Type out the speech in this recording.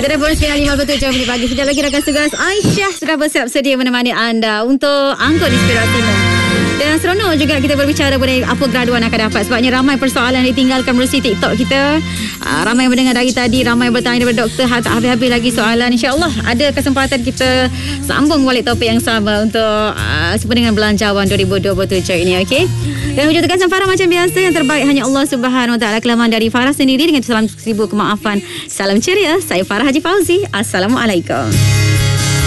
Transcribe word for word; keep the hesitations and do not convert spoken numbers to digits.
Kita dah boleh sekali lima puluh tujuh minit pagi. Sekejap lagi rakan tugas Aisyah sudah bersiap sedia menemani anda untuk angkut inspirasimu. Dan seronok juga kita berbicara mengenai apa graduan akan dapat. Sebabnya ramai persoalan ditinggalkan melalui TikTok kita. uh, Ramai yang mendengar dari tadi, ramai yang bertanya daripada doktor. Tak habis-habis lagi soalan. InsyaAllah ada kesempatan kita sambung balik topik yang sama untuk uh, sempena dengan belanjawan dua ribu dua puluh tujuh ini, okey? Dan hujung tekan Farah macam biasa, yang terbaik hanya Allah Subhanahu Wa Taala. Kelaman dari Farah sendiri dengan salam seribu kemaafan. Salam ceria. Saya Farah Haji Fauzi. Assalamualaikum.